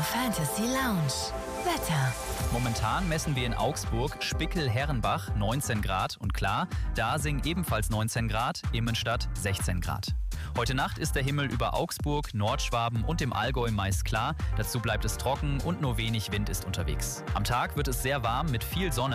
Fantasy Lounge. Wetter. Momentan messen wir in Augsburg Spickel-Herrenbach 19 Grad und klar, Dasing ebenfalls 19 Grad, Immenstadt 16 Grad. Heute Nacht ist der Himmel über Augsburg, Nordschwaben und dem Allgäu meist klar. Dazu bleibt es trocken und nur wenig Wind ist unterwegs. Am Tag wird es sehr warm mit viel Sonne.